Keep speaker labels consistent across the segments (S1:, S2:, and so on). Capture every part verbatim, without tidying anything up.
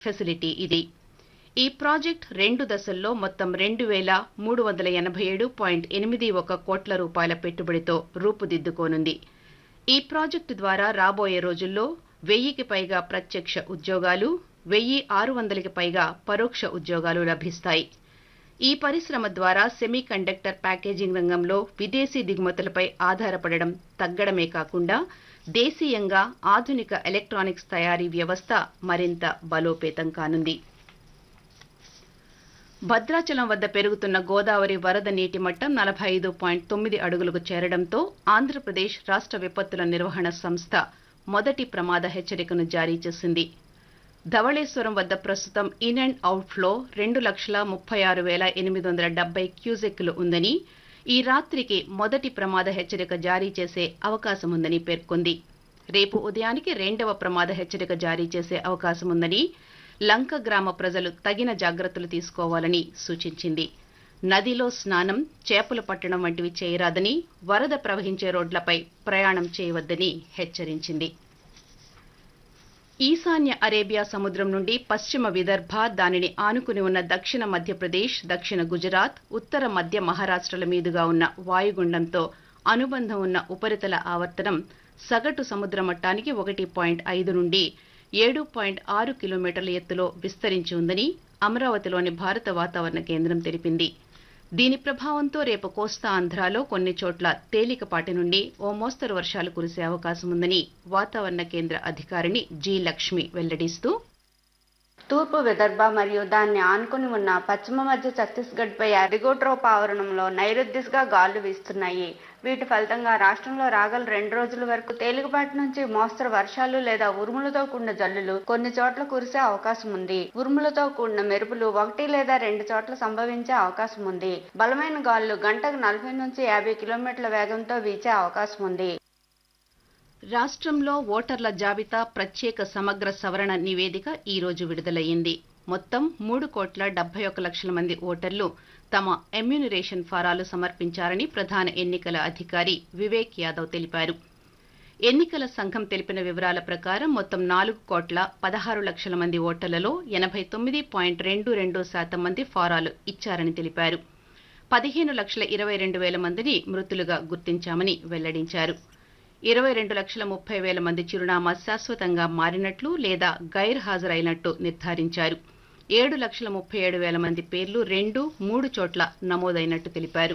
S1: Facility ఇది. ఈ project రెండు దశల్లో మొత్తం రెండు వేల మూడు వందల ఎనభై ఏడు పాయింట్ ఎనిమిది ఒక కోట్ల రూపాయల పెట్టుబడితో రూపుదిద్దుకోనుంది. ఈ ప్రాజెక్టు ద్వారా రాబోయే రోజుల్లో వెయ్యికి పైగా ప్రత్యక్ష ఉద్యోగాలు, వెయ్యి ఆరు వందలకి పైగా పరోక్ష ఉద్యోగాలు లభిస్తాయి. ఈ పరిశ్రమ ద్వారా సెమీ కండక్టర్ ప్యాకేజింగ్ రంగంలో విదేశీ దిగుమతులపై ఆధారపడడం తగ్గడమే కాకుండా దేశీయంగా ఆధునిక ఎలక్ట్రానిక్స్ తయారీ వ్యవస్థ మరింత బలోపేతం కానుంది. భద్రాచలం వద్ద పెరుగుతున్న గోదావరి వరద నీటి మట్టం నలభై ఐదు పాయింట్ తొమ్మిది అడుగులకు చేరడంతో ఆంధ్రప్రదేశ్ రాష్ట్ర విపత్తుల నిర్వహణ సంస్థ మొదటి ప్రమాద హెచ్చరికను జారీ చేసింది. ధవళేశ్వరం వద్ద ప్రస్తుతం ఇన్ అండ్ అవుట్ ఫ్లో రెండు లక్షల ముప్పై ఆరు వేల ఎనిమిది వందల డెబ్బై క్యూసెక్కులు ఉందని, ఈ రాత్రికి మొదటి ప్రమాద హెచ్చరిక జారీ చేసే అవకాశముందని పేర్కొంది. రేపు ఉదయానికి రెండవ ప్రమాద హెచ్చరిక జారీ చేసే అవకాశముందని, లంక గ్రామ ప్రజలు తగిన జాగ్రత్తలు తీసుకోవాలని సూచించింది. నదిలో స్నానం, చేపలు పట్టడం వంటివి చేయరాదని, వరద ప్రవహించే రోడ్లపై ప్రయాణం చేయవద్దని హెచ్చరించింది. ఈశాన్య అరేబియా సముద్రం నుండి పశ్చిమ విదర్భ, దానిని ఆనుకుని ఉన్న దక్షిణ మధ్యప్రదేశ్, దక్షిణ గుజరాత్, ఉత్తర మధ్య మహారాష్ట్రల మీదుగా ఉన్న వాయుగుండంతో అనుబంధం ఉన్న ఉపరితల ఆవర్తనం సగటు సముద్ర మట్టానికి ఒకటి పాయింట్ ఐదు నుండి ఏడు పాయింట్ ఆరు కిలోమీటర్ల ఎత్తులో విస్తరించి ఉందని అమరావతిలోని భారత వాతావరణ కేంద్రం తెలిపింది. దీని ప్రభావంతో రేపు కోస్తా ఆంధ్రాలో కొన్ని చోట్ల తేలికపాటి నుండి ఓ మోస్తరు వర్షాలు కురిసే అవకాశం ఉందని వాతావరణ కేంద్ర అధికారిణి జి లక్ష్మి వెల్లడిస్తూ,
S2: తూర్పు విదర్భ మరియు దాన్ని ఆనుకుని ఉన్న పశ్చిమ మధ్య ఛత్తీస్గఢ్పై అరిగోట్రోప్ ఆవరణంలో నైరుతిగా గాలులు వీస్తున్నాయి. వీటి ఫలితంగా రాష్ట్రంలో రాగల రెండు రోజుల వరకు తేలికపాటి నుంచి మోస్తరు వర్షాలు లేదా ఉరుములతో కూడిన జల్లులు కొన్ని చోట్ల కురిసే అవకాశం ఉంది. ఉరుములతో కూడిన మెరుపులు ఒకటి లేదా రెండు చోట్ల సంభవించే అవకాశం ఉంది. బలమైన గాలులు గంటకు నలభై నుంచి యాభై కిలోమీటర్ల వేగంతో వీచే అవకాశం ఉంది.
S1: రాష్ట్రంలో ఓటర్ల జాబితా ప్రత్యేక సమగ్ర సవరణ నివేదిక ఈ రోజు విడుదలయ్యింది. మొత్తం మూడు కోట్ల డెబ్బై ఒక్క లక్షల మంది ఓటర్లు తమ ఎమ్యూనరేషన్ ఫారాలు సమర్పించారని ప్రధాన ఎన్నికల అధికారి వివేక్ యాదవ్ తెలిపారు. ఎన్నికల సంఘం తెలిపిన వివరాల ప్రకారం మొత్తం నాలుగు కోట్ల పదహారు లక్షల మంది ఓటర్లలో ఎనభై తొమ్మిది పాయింట్ రెండు రెండు శాతం మంది ఫారాలు ఇచ్చారని తెలిపారు. పదిహేను లక్షల ఇరవై రెండు వేల మందిని మృతులుగా గుర్తించామని వెల్లడించారు. ఇరవై రెండు లక్షల ముప్పై వేల మంది చిరునామా శాశ్వతంగా మారినట్లు లేదా గైర్ హాజరైనట్టు నిర్ధారించారు. ఏడు లక్షల ముప్పై ఏడు వేల మంది పేర్లు రెండు మూడు చోట్ల నమోదైనట్టు తెలిపారు.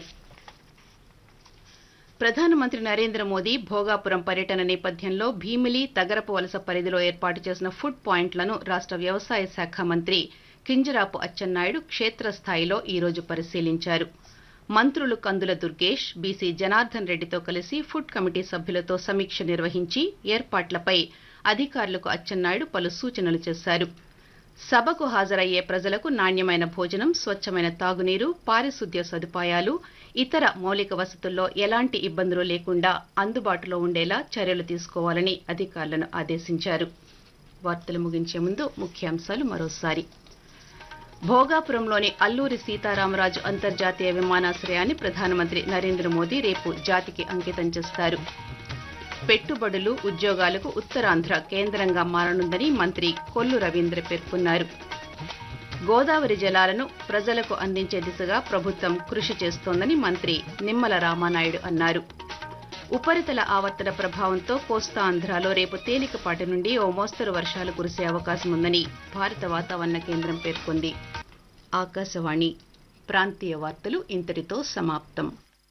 S1: ప్రధానమంత్రి నరేంద్ర మోదీ భోగాపురం పర్యటన నేపథ్యంలో భీమిలి, తగరపు వలస పరిధిలో ఏర్పాటు చేసిన ఫుడ్ పాయింట్లను రాష్ట్ర వ్యవసాయ శాఖ మంత్రి కింజరాపు అచ్చెన్నాయుడు క్షేత్రస్థాయిలో ఈ రోజు పరిశీలించారు. మంత్రులు కందుల దుర్గేష్, బీసీ జనార్దన్ రెడ్డితో కలిసి ఫుడ్ కమిటీ సభ్యులతో సమీక్ష నిర్వహించి ఏర్పాట్లపై అధికారులకు అచ్చెన్నాయుడు పలు సూచనలు చేశారు. సభకు హాజరయ్యే ప్రజలకు నాణ్యమైన భోజనం, స్వచ్ఛమైన తాగునీరు, పారిశుద్ధ్య సదుపాయాలు, ఇతర మౌలిక వసతుల్లో ఎలాంటి ఇబ్బందులు లేకుండా అందుబాటులో ఉండేలా చర్యలు తీసుకోవాలని అధికారులను ఆదేశించారు. వార్తలు ముగించే ముందు ముఖ్యాంశాలు మరోసారి. భోగాపురంలోని అల్లూరి సీతారామరాజు అంతర్జాతీయ విమానాశ్రయాన్ని ప్రధానమంత్రి నరేంద్ర మోదీ రేపు జాతికి అంకితం చేస్తారు. పెట్టుబడులు, ఉద్యోగాలకు ఉత్తరాంధ్ర కేంద్రంగా మారనుందని మంత్రి కొల్లు రవీంద్ర పేర్కొన్నారు. గోదావరి జలాలను ప్రజలకు అందించే దిశగా ప్రభుత్వం కృషి చేస్తోందని మంత్రి నిమ్మల రామానాయుడు అన్నారు. ఉపరితల ఆవర్తన ప్రభావంతో కోస్తా ఆంధ్రాలో రేపు తేలికపాటి నుండి ఓ మోస్తరు వర్షాలు కురిసే అవకాశం ఉందని భారత వాతావరణ కేంద్రం పేర్కొంది. ఆకాశవాణి ప్రాంతీయ వార్తలు ఇంతటితో సమాప్తం.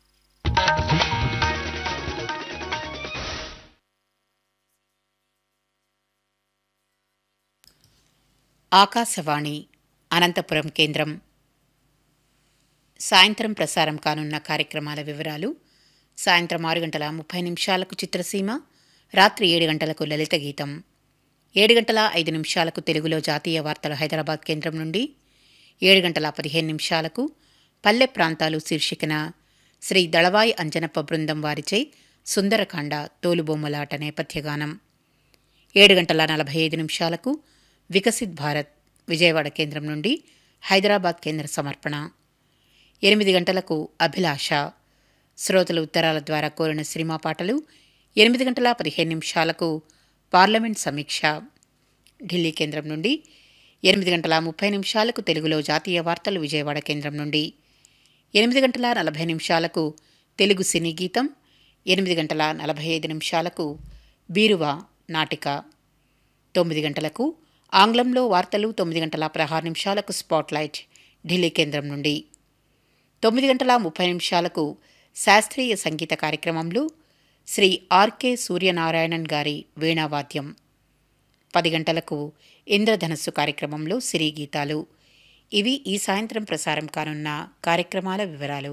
S3: ఆకాశవాణి అనంతపురం కేంద్రం. సాయంత్రం ప్రసారం కానున్న కార్యక్రమాల వివరాలు. సాయంత్రం ఆరు గంటల ముప్పై నిమిషాలకు చిత్రసీమ, రాత్రి ఏడు గంటలకు లలిత గీతం, ఏడు గంటల ఐదు నిమిషాలకు తెలుగులో జాతీయ వార్తలు హైదరాబాద్ కేంద్రం నుండి, ఏడు గంటల పదిహేను నిమిషాలకు పల్లె ప్రాంతాలు శీర్షికన శ్రీ దళవాయి అంజనప్ప బృందం వారిచే సుందరకాండ తోలుబొమ్మలాట నేపథ్యగానం, ఏడు గంటల నలభై ఐదు నిమిషాలకు వికసిత్ భారత్ విజయవాడ కేంద్రం నుండి హైదరాబాద్ కేంద్ర సమర్పణ, ఎనిమిది గంటలకు అభిలాష శ్రోతల ఉత్తరాల ద్వారా కోరిన సినిమా పాటలు, ఎనిమిది గంటల పదిహేను నిమిషాలకు పార్లమెంట్ సమీక్ష ఢిల్లీ కేంద్రం నుండి, ఎనిమిది గంటల ముప్పై నిమిషాలకు తెలుగులో జాతీయ వార్తలు విజయవాడ కేంద్రం నుండి, ఎనిమిది గంటల నలభై నిమిషాలకు తెలుగు సినీ గీతం, ఎనిమిది గంటల నలభై ఐదు నిమిషాలకు బీరువ నాటిక, తొమ్మిది గంటలకు ఆంగ్లంలో వార్తలు, తొమ్మిది గంటల పదహారు నిమిషాలకు స్పాట్లైట్ ఢిల్లీ కేంద్రం నుండి, తొమ్మిది గంటల ముప్పై నిమిషాలకు శాస్త్రీయ సంగీత కార్యక్రమంలో శ్రీ ఆర్కే సూర్యనారాయణన్ గారి వీణావాద్యం, పది గంటలకు ఇంద్రధనస్సు కార్యక్రమంలో సిరీ గీతాలు. ఇవి ఈ సాయంత్రం ప్రసారం కానున్న కార్యక్రమాల వివరాలు.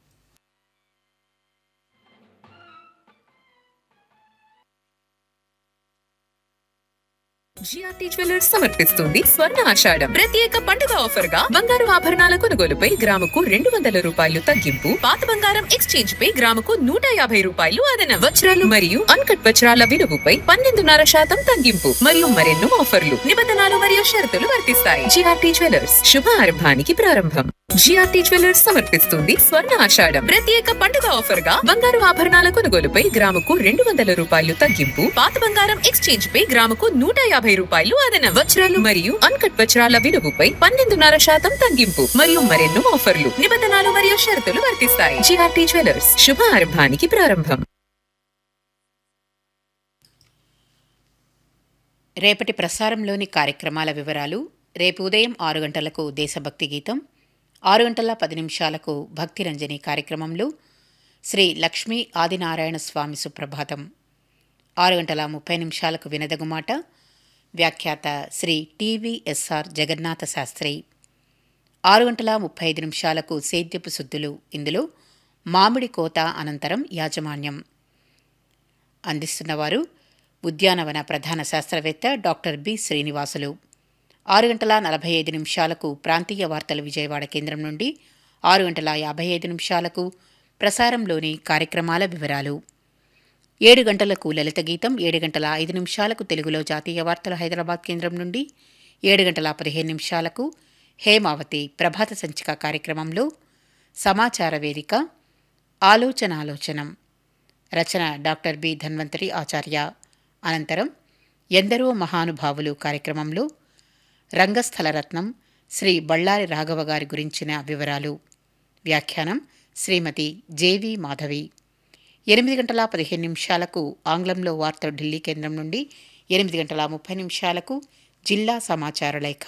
S4: జిఆర్టీ జ్యువెలర్స్ సమర్పిస్తుంది స్వర్ణ ఆషాఢం ప్రత్యేక పండుగ ఆఫర్ గా బంగారు ఆభరణాల కొనుగోలుపై గ్రాముకు రెండు వందల రూపాయలు తగ్గింపు, పాత బంగారం ఎక్స్చేంజ్ పై గ్రాముకు నూట యాభై రూపాయలు అదన, వజ్రాలు మరియు అన్కట్ వజ్రాల విలువపై పన్నెండున్నర శాతం తగ్గింపు మరియు మరెన్నో ఆఫర్లు, నిబంధనలు మరియు షరతులు వర్తిస్తాయి. జిఆర్టీ జ్యువెలర్స్ శుభారంభానికి ప్రారంభం. జిఆర్టీ జ్యువెలర్స్ సమర్పిస్తుంది స్వర్ణ ఆషాఢం ప్రత్యేక పండుగ ఆఫర్ గా బంగారు ఆభరణాల కొనుగోలుపై గ్రాముకు రెండు వందల రూపాయలు తగ్గింపు, పాత బంగారం ఎక్స్చేంజ్ పై గ్రాముకు నూట యాభై రూపాయలు అదన, వజ్రాలు మరియు అన్కట్ వజ్రాల విలువపై పన్నెండున్నర శాతం తగ్గింపు మరియు మరెన్నో ఆఫర్లు, నిబంధనలు మరియు షరతులు వర్తిస్తాయి. జిఆర్టీ జ్యువెలర్స్ శుభారంభానికి ప్రారంభం.
S3: రేపటి ప్రసారంలోని కార్యక్రమాల వివరాలు. రేపు ఉదయం ఆరు గంటలకు దేశభక్తి గీతం, ఆరు గంటల పది నిమిషాలకు భక్తిరంజని కార్యక్రమంలో శ్రీ లక్ష్మీ ఆదినారాయణ స్వామి సుప్రభాతం, ఆరు గంటల ముప్పై నిమిషాలకు వినదగుమాట, వ్యాఖ్యాత శ్రీ టీవీఎస్ఆర్ జగన్నాథ శాస్త్రి, ఆరు గంటల ముప్పై ఐదు నిమిషాలకు సేద్యపు సుద్దులు, ఇందులో మామిడి కోత అనంతరం యాజమాన్యం అందిస్తున్నవారు ఉద్యానవన ప్రధాన శాస్త్రవేత్త డాక్టర్ బి శ్రీనివాసులు, ఆరు గంటల నలభై ఐదు నిమిషాలకు ప్రాంతీయ వార్తలు విజయవాడ కేంద్రం నుండి, ఆరు గంటల యాభై ఐదు నిమిషాలకు ప్రసారంలోని కార్యక్రమాల వివరాలు, ఏడు గంటలకు లలిత గీతం, ఏడు గంటల ఐదు నిమిషాలకు తెలుగులో జాతీయ వార్తలు హైదరాబాద్ కేంద్రం నుండి, ఏడు గంటల పదిహేను నిమిషాలకు హేమావతి ప్రభాత సంచిక కార్యక్రమంలో సమాచార వేదిక ఆలోచనాలోచనం, రచన డాక్టర్ బి ధన్వంతరి ఆచార్య, అనంతరం ఎందరో మహానుభావులు కార్యక్రమంలో రంగస్థలరత్నం శ్రీ బళ్ళారి రాఘవ గారి గురించిన వివరాలు, వ్యాఖ్యానం శ్రీమతి జేవి మాధవి, ఎనిమిది గంటల పదిహేను నిమిషాలకు ఆంగ్లంలో వార్తలు ఢిల్లీ కేంద్రం నుండి, ఎనిమిది గంటల ముప్పై నిమిషాలకు జిల్లా సమాచార లేఖ.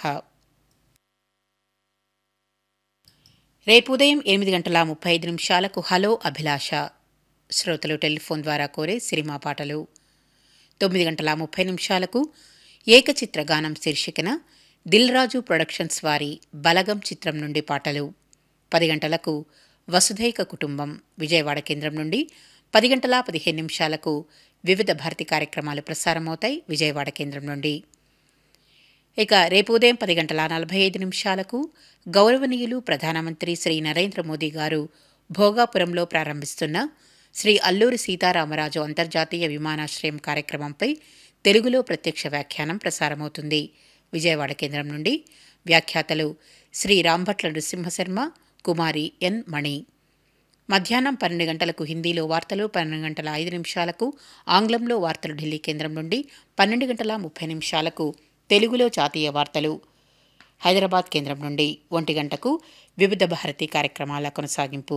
S3: రేపు ఉదయం ఎనిమిది గంటల ముప్పై ఐదు నిమిషాలకు హలో అభిలాష, శ్రోతలు టెలిఫోన్ ద్వారా కోరే సినిమా పాటలు, తొమ్మిది గంటల ముప్పై నిమిషాలకు ఏకచిత్ర గానం శీర్షికన దిల్రాజు ప్రొడక్షన్స్ వారి బలగం చిత్రం నుండి పాటలు, పది గంటలకు వసుధైక కుటుంబం విజయవాడ కేంద్రం నుండి, పది గంటల పదిహేను నిమిషాలకు వివిధ భారతి కార్యక్రమాలు ప్రసారమవుతాయి విజయవాడ కేంద్రం నుండి. ఇక రేపు ఉదయం పది గంటల నలభై ఐదు నిమిషాలకు గౌరవనీయులు ప్రధానమంత్రి శ్రీ నరేంద్ర మోదీ గారు భోగాపురంలో ప్రారంభిస్తున్న శ్రీ అల్లూరి సీతారామరాజు అంతర్జాతీయ విమానాశ్రయం కార్యక్రమంపై తెలుగులో ప్రత్యక్ష వ్యాఖ్యానం ప్రసారమవుతుంది విజయవాడ కేంద్రం నుండి. వ్యాఖ్యాతలు శ్రీ రాంభట్ల నృసింహశర్మ, కుమారి ఎన్ మణి. మధ్యాహ్నం పన్నెండు గంటలకు హిందీలో వార్తలు, పన్నెండు గంటల ఐదు నిమిషాలకు ఆంగ్లంలో వార్తలు ఢిల్లీ కేంద్రం నుండి, పన్నెండు గంటల ముప్పై నిమిషాలకు తెలుగులో జాతీయ వార్తలు హైదరాబాద్ కేంద్రం నుండి, ఒంటి గంటకు వివిధ భారతి కార్యక్రమాల కొనసాగింపు.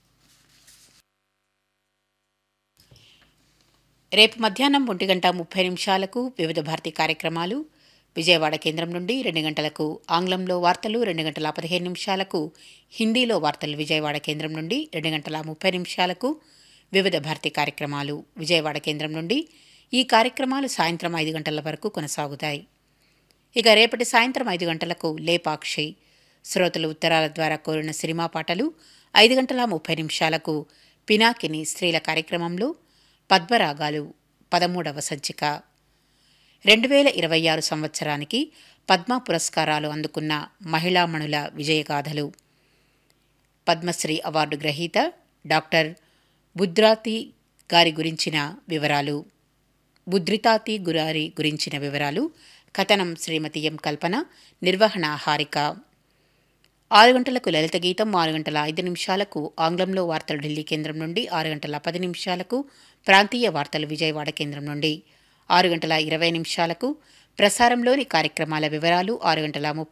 S3: రేపు మధ్యాహ్నం ఒంటి గంట ముప్పై నిమిషాలకు వివిధ భారతి కార్యక్రమాలు విజయవాడ కేంద్రం నుండి, రెండు గంటలకు ఆంగ్లంలో వార్తలు, రెండు గంటల పదిహేను నిమిషాలకు హిందీలో వార్తలు విజయవాడ కేంద్రం నుండి, రెండు గంటల ముప్పై నిమిషాలకు వివిధ భారతి కార్యక్రమాలు విజయవాడ కేంద్రం నుండి. ఈ కార్యక్రమాలు సాయంత్రం ఐదు గంటల వరకు కొనసాగుతాయి. ఇక రేపటి సాయంత్రం ఐదు గంటలకు లేపాక్షి, శ్రోతలు ఉత్తరాల ద్వారా కోరిన సినిమా పాటలు, ఐదు గంటల ముప్పై నిమిషాలకు పినాకిని స్త్రీల కార్యక్రమంలో పద్మరాగాలు పదమూడవ సంచిక, రెండు వేల ఇరవై ఆరు సంవత్సరానికి పద్మ పురస్కారాలు అందుకున్న మహిళామణుల విజయగాథలు, పద్మశ్రీ అవార్డు గ్రహీత డాక్టర్ బుద్రాతి గారి గురించిన వివరాలు, బుద్రితాతి గురారి గురించిన వివరాలు, కథనం శ్రీమతి ఎం కల్పన, నిర్వహణ హారిక. ఆరు గంటలకు లలిత గీతం, ఆరు గంటల ఐదు నిమిషాలకు ఆంగ్లంలో వార్తలు ఢిల్లీ కేంద్రం నుండి, ఆరు గంటల పది నిమిషాలకు ప్రాంతీయ వార్తలు విజయవాడ కేంద్రం నుండి, ఆరు గంటల ఇరవై నిమిషాలకు ప్రసారంలోని కార్యక్రమాల వివరాలు ఆరు గంటల ముప్పై